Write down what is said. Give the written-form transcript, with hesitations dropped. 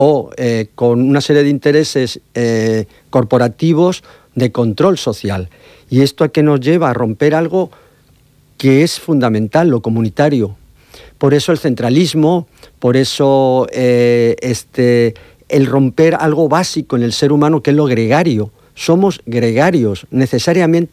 o con una serie de intereses corporativos de control social. ¿Y esto a qué nos lleva? A romper algo que es fundamental, lo comunitario. Por eso el centralismo, por eso el romper algo básico en el ser humano, que es lo gregario. Somos gregarios, necesariamente